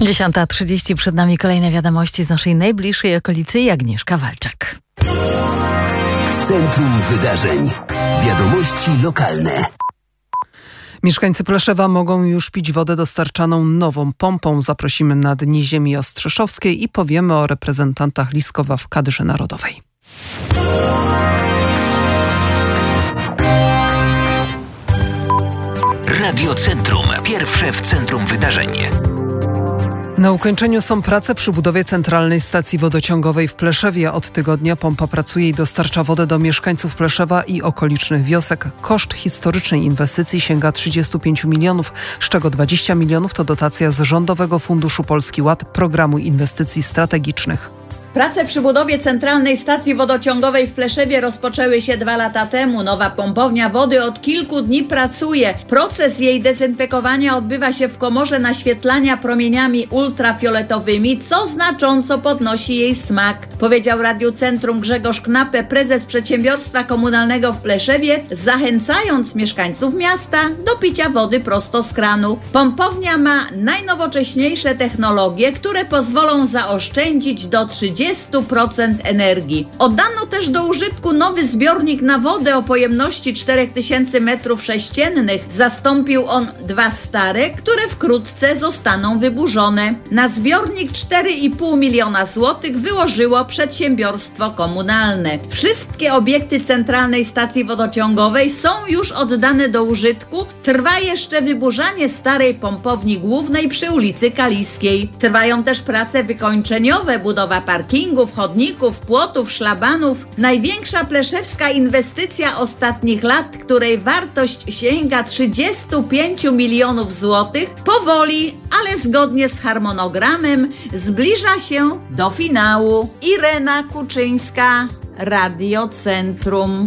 10:30, przed nami kolejne wiadomości z naszej najbliższej okolicy i Agnieszka Walczak. Centrum Wydarzeń. Wiadomości lokalne. Mieszkańcy Pleszewa mogą już pić wodę dostarczaną nową pompą. Zaprosimy na Dni Ziemi Ostrzeszowskiej i powiemy o reprezentantach Liskowa w kadrze narodowej. Radio Centrum. Pierwsze w centrum wydarzeń. Na ukończeniu są prace przy budowie centralnej stacji wodociągowej w Pleszewie. Od tygodnia pompa pracuje i dostarcza wodę do mieszkańców Pleszewa i okolicznych wiosek. Koszt historycznej inwestycji sięga 35 milionów, z czego 20 milionów to dotacja z Rządowego Funduszu Polski Ład, Programu Inwestycji Strategicznych. Prace przy budowie centralnej stacji wodociągowej w Pleszewie rozpoczęły się 2 lata temu. Nowa pompownia wody od kilku dni pracuje. Proces jej dezynfekowania odbywa się w komorze naświetlania promieniami ultrafioletowymi, co znacząco podnosi jej smak, powiedział Radiu Centrum Grzegorz Knapę, prezes przedsiębiorstwa komunalnego w Pleszewie, zachęcając mieszkańców miasta do picia wody prosto z kranu. Pompownia ma najnowocześniejsze technologie, które pozwolą zaoszczędzić do 30% energii. Oddano też do użytku nowy zbiornik na wodę o pojemności 4000 m3. Zastąpił on 2 stare, które wkrótce zostaną wyburzone. Na zbiornik 4,5 miliona złotych wyłożyło przedsiębiorstwo komunalne. Wszystkie obiekty centralnej stacji wodociągowej są już oddane do użytku. Trwa jeszcze wyburzanie starej pompowni głównej przy ulicy Kaliskiej. Trwają też prace wykończeniowe, budowa parkingów, chodników, płotów, szlabanów. Największa pleszewska inwestycja ostatnich lat, której wartość sięga 35 milionów złotych, powoli, ale zgodnie z harmonogramem zbliża się do finału. Irena Kuczyńska, Radio Centrum.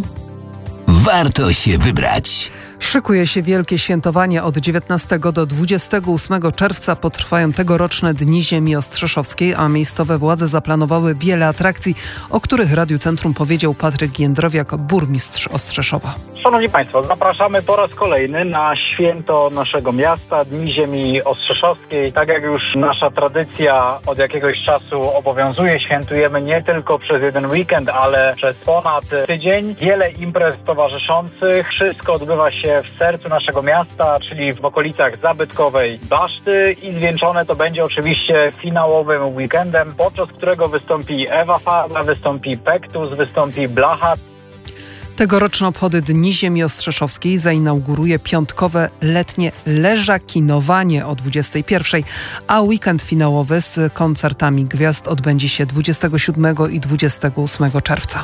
Warto się wybrać. Szykuje się wielkie świętowanie. Od 19 do 28 czerwca potrwają tegoroczne Dni Ziemi Ostrzeszowskiej, a miejscowe władze zaplanowały wiele atrakcji, o których Radiu Centrum powiedział Patryk Jędrowiak, burmistrz Ostrzeszowa. Szanowni Państwo, zapraszamy po raz kolejny na święto naszego miasta, Dni Ziemi Ostrzeszowskiej. Tak jak już nasza tradycja od jakiegoś czasu obowiązuje, świętujemy nie tylko przez jeden weekend, ale przez ponad tydzień. Wiele imprez towarzyszących. Wszystko odbywa się w sercu naszego miasta, czyli w okolicach zabytkowej Baszty, i zwieńczone to będzie oczywiście finałowym weekendem, podczas którego wystąpi Ewa Farna, wystąpi Pektus, wystąpi Blacha. Tegoroczne obchody Dni Ziemi Ostrzeszowskiej zainauguruje piątkowe letnie leżakinowanie o 21:00, a weekend finałowy z koncertami gwiazd odbędzie się 27 i 28 czerwca.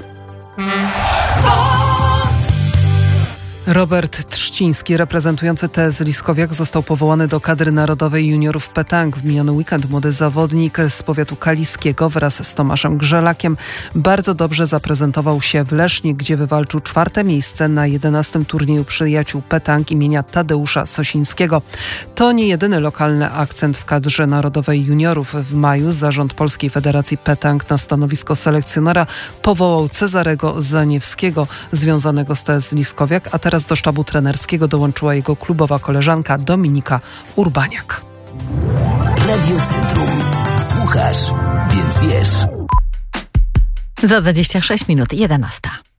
Robert Trzciński, reprezentujący TS Liskowiak, został powołany do kadry narodowej juniorów petank. W miniony weekend młody zawodnik z powiatu kaliskiego wraz z Tomaszem Grzelakiem bardzo dobrze zaprezentował się w Lesznie, gdzie wywalczył 4. miejsce na 11. turnieju przyjaciół petank imienia Tadeusza Sosińskiego. To nie jedyny lokalny akcent w kadrze narodowej juniorów. W maju zarząd Polskiej Federacji Petank na stanowisko selekcjonera powołał Cezarego Zaniewskiego, związanego z TS Liskowiak, a teraz do sztabu trenerskiego dołączyła jego klubowa koleżanka Dominika Urbaniak. Radio Centrum. Słuchasz, więc wiesz. Za 26 minut 11.